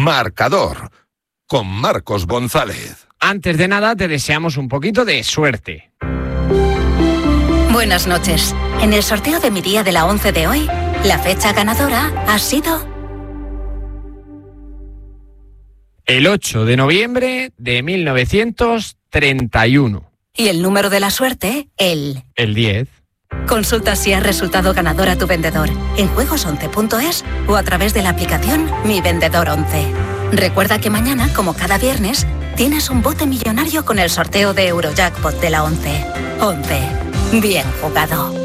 Marcador, con Marcos González. Antes de nada, te deseamos un poquito de suerte. Buenas noches. En el sorteo de mi día de la 11 de hoy, la fecha ganadora ha sido... el 8 de noviembre de 1931. Y el número de la suerte, el 10. Consulta si has resultado ganador a tu vendedor en juegos11.es o a través de la aplicación Mi Vendedor 11. Recuerda que mañana, como cada viernes, tienes un bote millonario con el sorteo de Eurojackpot de la 11. 11. Bien jugado.